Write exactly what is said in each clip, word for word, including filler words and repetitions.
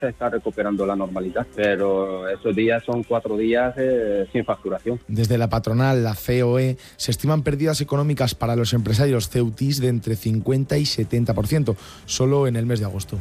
se está recuperando la normalidad, pero esos días son cuatro días eh, sin facturación. Desde la patronal, la C O E, se estiman pérdidas económicas para los empresarios ceutíes de entre cincuenta y setenta por ciento, solo en el mes de agosto.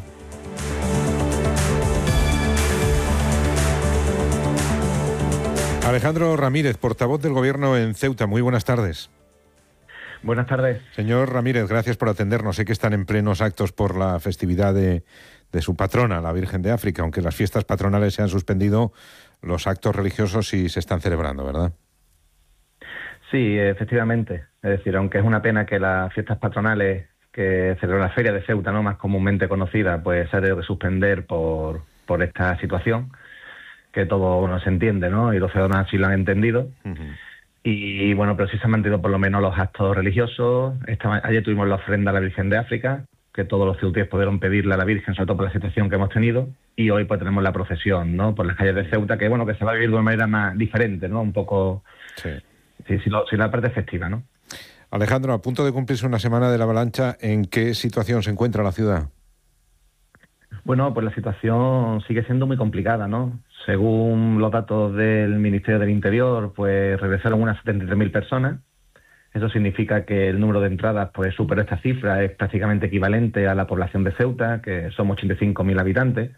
Alejandro Ramírez, portavoz del Gobierno en Ceuta. Muy buenas tardes. Buenas tardes. Señor Ramírez, gracias por atendernos. Sé que están en plenos actos por la festividad de, de su patrona, la Virgen de África. Aunque las fiestas patronales se han suspendido, los actos religiosos sí se están celebrando, ¿verdad? Sí, efectivamente. Es decir, aunque es una pena que las fiestas patronales que celebra la Feria de Ceuta, no más comúnmente conocida, pues se ha tenido que suspender por, por esta situación, que todo no se entiende, ¿no? Y los ciudadanos así lo han entendido. Uh-huh. Y bueno, pero sí se han mantenido por lo menos los actos religiosos. Esta, ayer tuvimos la ofrenda a la Virgen de África, que todos los ceutíes pudieron pedirle a la Virgen, sobre todo por la situación que hemos tenido. Y hoy pues tenemos la procesión, ¿no? Por las calles de Ceuta, que bueno, que se va a vivir de una manera más diferente, ¿no? Un poco... Sí. Sí, sí, lo, sí la parte festiva, ¿no? Alejandro, a punto de cumplirse una semana de la avalancha, ¿en qué situación se encuentra la ciudad? Bueno, pues la situación sigue siendo muy complicada, ¿no? Según los datos del Ministerio del Interior, pues regresaron unas setenta y tres mil personas. Eso significa que el número de entradas pues superó esta cifra, es prácticamente equivalente a la población de Ceuta, que somos ochenta y cinco mil habitantes.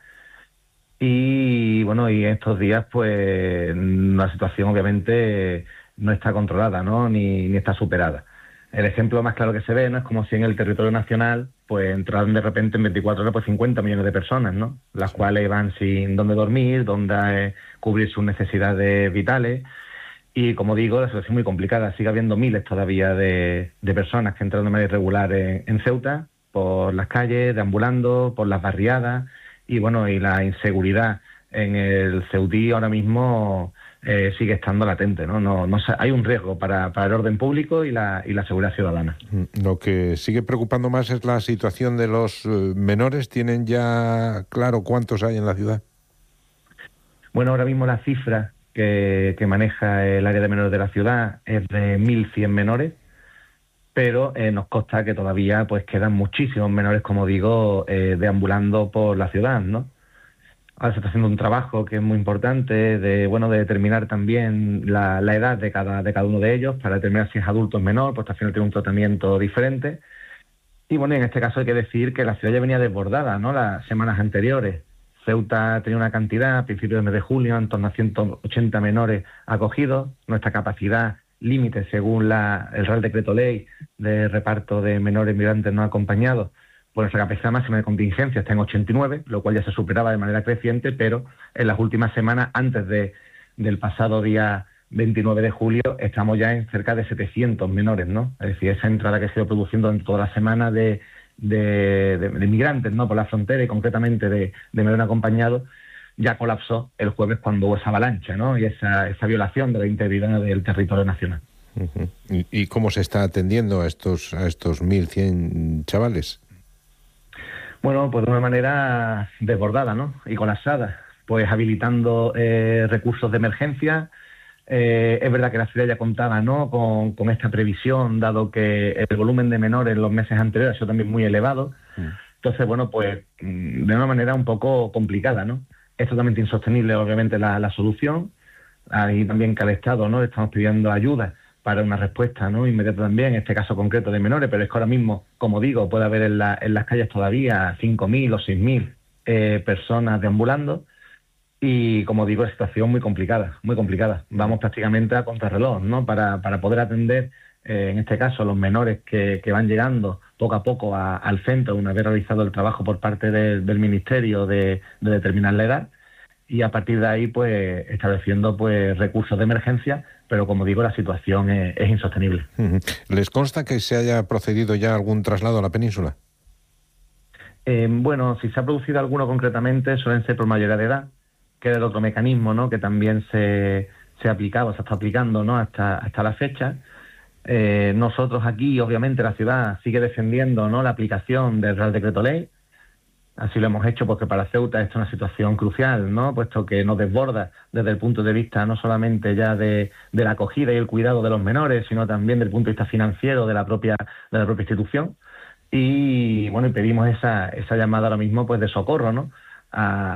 Y bueno, y estos días pues la situación obviamente no está controlada, ¿no? Ni, ni está superada. El ejemplo más claro que se ve, ¿no? Es como si en el territorio nacional pues entraran de repente en veinticuatro horas pues cincuenta millones de personas, ¿no? Las sí. cuales van sin dónde dormir, dónde eh, cubrir sus necesidades vitales. Y como digo, la situación es muy complicada. Sigue habiendo miles todavía de, de personas que entran de manera irregular en, en Ceuta, por las calles, deambulando, por las barriadas. Y bueno, y la inseguridad en el Ceutí ahora mismo eh, sigue estando latente, ¿no? No, no hay un riesgo para, para el orden público y la, y la seguridad ciudadana. Lo que sigue preocupando más es la situación de los menores. ¿Tienen ya claro cuántos hay en la ciudad? Bueno, ahora mismo la cifra que, que maneja el área de menores de la ciudad es de mil cien menores, pero eh, nos consta que todavía pues quedan muchísimos menores, como digo, eh, deambulando por la ciudad, ¿no? Ahora se está haciendo un trabajo que es muy importante de bueno de determinar también la, la edad de cada de cada uno de ellos para determinar si es adulto o es menor, pues al final tiene un tratamiento diferente. Y bueno, en este caso hay que decir que la ciudad ya venía desbordada, ¿no? Las semanas anteriores. Ceuta tenía una cantidad a principios del mes de julio en torno a ciento ochenta menores acogidos. Nuestra capacidad límite, según la, el Real Decreto Ley de reparto de menores migrantes no acompañados, pues nuestra capacidad máxima de contingencia está en ochenta y nueve, lo cual ya se superaba de manera creciente, pero en las últimas semanas, antes de, del pasado día veintinueve de julio, estamos ya en cerca de setecientos menores, ¿no? Es decir, esa entrada que se ha ido produciendo en toda la semana de, de, de, de migrantes, ¿no? Por la frontera y concretamente de, de menores acompañados, ya colapsó el jueves cuando hubo esa avalancha, ¿no? Y esa, esa violación de la integridad del territorio nacional. Uh-huh. ¿Y, ¿Y cómo se está atendiendo a estos, a estos mil cien chavales? Bueno, pues de una manera desbordada, ¿no? Y colapsada, pues habilitando eh, recursos de emergencia. Eh, es verdad que la ciudad ya contaba, ¿no? Con, con esta previsión, dado que el volumen de menores en los meses anteriores ha sido también muy elevado. Mm. Entonces, bueno, pues de una manera un poco complicada, ¿no? Es totalmente insostenible, obviamente, la, la solución. Ahí también que al Estado, ¿no? Le estamos pidiendo ayuda para una respuesta, ¿no? Inmediata también, en este caso concreto de menores, pero es que ahora mismo, como digo, puede haber en, la, en las calles todavía cinco mil o seis mil eh, personas deambulando y, como digo, situación muy complicada, muy complicada. Vamos prácticamente a contrarreloj, ¿no? Para, para poder atender, eh, en este caso, los menores que, que van llegando poco a poco a, al centro, una vez realizado el trabajo por parte de, del Ministerio de, de determinar la edad, y a partir de ahí pues estableciendo pues recursos de emergencia, pero como digo, la situación es, es insostenible. ¿Les consta que se haya procedido ya algún traslado a la península? Eh, bueno, si se ha producido alguno concretamente, suelen ser por mayoría de edad, que es el otro mecanismo, ¿no? Que también se, se ha aplicado, se está aplicando, ¿no? hasta, hasta la fecha. Eh, nosotros aquí, obviamente, la ciudad sigue defendiendo, ¿no? La aplicación del Real Decreto Ley. Así lo hemos hecho porque para Ceuta esto es una situación crucial, ¿no? Puesto que nos desborda desde el punto de vista no solamente ya de, de la acogida y el cuidado de los menores, sino también desde el punto de vista financiero de la propia, de la propia institución. Y bueno, y pedimos esa, esa llamada ahora mismo pues de socorro, ¿no? A,